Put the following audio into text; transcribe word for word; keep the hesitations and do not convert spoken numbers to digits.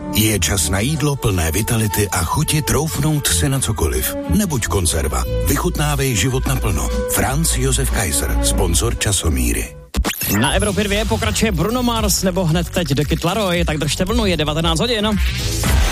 Je čas na jídlo plné vitality a chuti troufnout si na cokoliv. Nebuď konzerva. Vychutnávej život naplno. Franz Josef Kaiser, sponzor Časomíry. Na Evropě dvě pokračuje Bruno Mars nebo hned teď The Kid Laroi, tak držte vlnu, je devatenáct hodin.